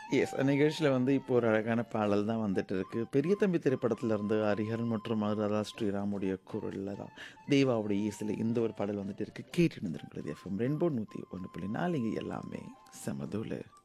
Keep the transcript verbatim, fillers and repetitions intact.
S. நிகழ்ச்சியில வந்து இப்போ ஒரு அழகான பாடல் தான் வந்துட்டு இருக்கு. பெரிய தம்பி திரைப்படத்துல இருந்து ஹரிஹரன் மற்றும் மருதா ஸ்ரீராமுடைய குரல்ல தான் தேவாவுடைய இசையில இந்த ஒரு பாடல் வந்துட்டு இருக்கு. கேட்டு இருந்திருக்கிறது எஃப்எம் ரெயின்போ நூற்று ஒன்று புள்ளி நான்கு இங்க எல்லாமே செமதூளு.